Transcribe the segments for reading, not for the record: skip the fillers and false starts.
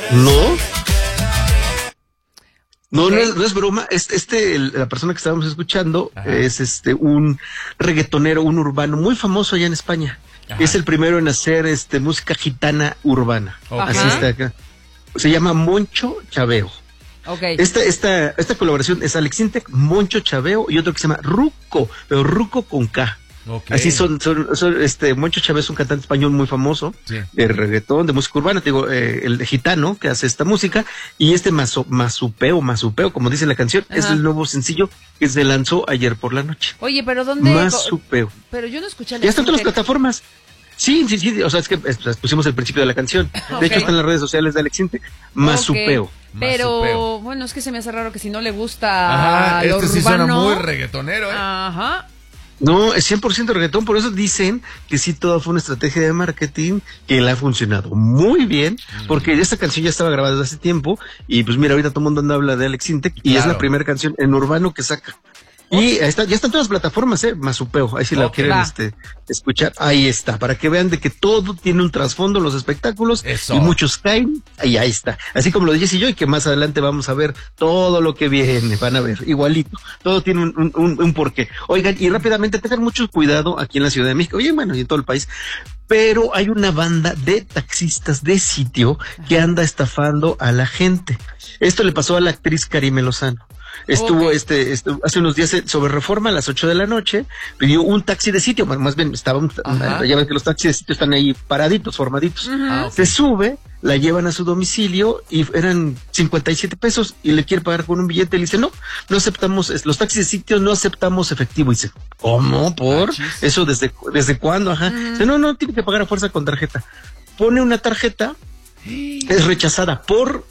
¿No? No, okay. No es broma. La persona que estábamos escuchando es un reggaetonero, un urbano muy famoso allá en España. Ajá. Es el primero en hacer música gitana urbana. Okay. Así está acá. Se llama Moncho Chaveo. Okay. Esta colaboración es Alex Intec, Moncho Chaveo y otro que se llama Ruco, pero Ruco con K. Okay. Así son Moncho Chaveo es un cantante español muy famoso, sí, de reggaetón, de música urbana, te digo, el de gitano que hace esta música, y Masupeo, como dice la canción, es el nuevo sencillo que se lanzó ayer por la noche. Oye, pero ¿dónde? Masupeo. Pero yo no escuché. Ya están todas las plataformas. Sí, o sea, es que pusimos el principio de la canción. Okay. De hecho, está en las redes sociales de Alex Intec. Masupeo. Okay. Pero, bueno, es que se me hace raro que si no le gusta lo urbano. Sí suena muy reggaetonero, ¿eh? Ajá. No, es 100% reggaetón, por eso dicen que sí, todo fue una estrategia de marketing que le ha funcionado muy bien, porque esta canción ya estaba grabada desde hace tiempo, y pues mira, ahorita todo el mundo habla de Alex Intec, y es la primera canción en urbano que saca. Y ya están todas las plataformas, Masupeo, ahí si la quieren escuchar, ahí está, para que vean de que todo tiene un trasfondo, los espectáculos, y muchos caen, y ahí está. Así como lo de Jesse y yo, y que más adelante vamos a ver todo lo que viene, van a ver, igualito, todo tiene un porqué. Oigan, y rápidamente, tengan mucho cuidado aquí en la Ciudad de México, y bueno, y en todo el país, pero hay una banda de taxistas de sitio que anda estafando a la gente. Esto le pasó a la actriz Karime Lozano. Estuvo hace unos días sobre Reforma a las 8 de la noche, pidió un taxi de sitio, más bien ya ven que los taxis de sitio están ahí paraditos, formaditos. Se sube, la llevan a su domicilio y eran 57 pesos y le quiere pagar con un billete. Le dice, no aceptamos, los taxis de sitio no aceptamos efectivo. Y dice, ¿cómo? ¿Por? ¿Eso desde cuándo? Dice, no, tiene que pagar a fuerza con tarjeta. Pone una tarjeta, es rechazada por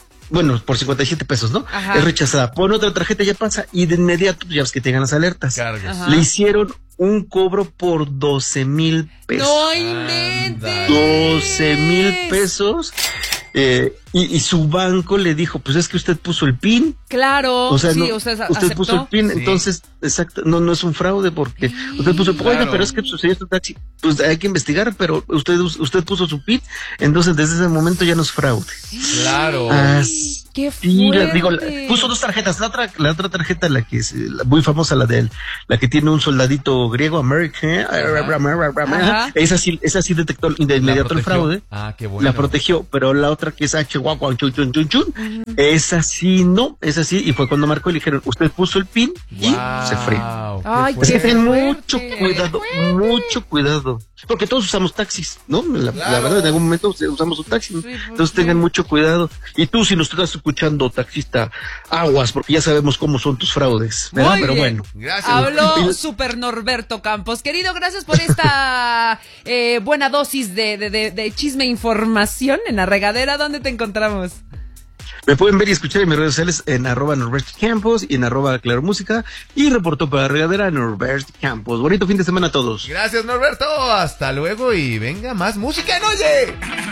57 pesos, ¿no? Es rechazada. Pone otra tarjeta, ya pasa, y de inmediato, ya ves que tengan las alertas. Le hicieron un cobro por 12,000 pesos. ¡No inventes! 12,000 pesos. Y su banco le dijo, pues es que usted puso el PIN. Claro, o sea, sí, usted puso el PIN, entonces, exacto, no es un fraude porque usted puso, oiga, pero es que sucedió este taxi, pues hay que investigar, pero usted puso su PIN, entonces desde ese momento ya no es fraude. Claro. ¡Qué fuerte! Puso dos tarjetas, la otra tarjeta, la que es muy famosa, la que tiene un soldadito griego, American, esa sí detectó de inmediato el fraude, qué bueno. La protegió, pero la otra que es esa sí no, y fue cuando marcó y le dijeron, usted puso el PIN y se fue. Ay, así que ten mucho cuidado, porque todos usamos taxis, ¿no? La verdad, en algún momento usamos un taxi, entonces tengan mucho cuidado. Y tú, si nos estás escuchando, taxista, aguas, porque ya sabemos cómo son tus fraudes, ¿verdad? Pero bueno. Gracias. Habló Super Norberto Campos. Querido, gracias por esta buena dosis de chisme e información en La Regadera. ¿Dónde te encontramos? Me pueden ver y escuchar en mis redes sociales en @NorbertCampos y en @ClaroMúsica, y reportó para La Regadera Norbert Campos. Bonito fin de semana a todos. Gracias, Norberto. Hasta luego y venga más música en Oye.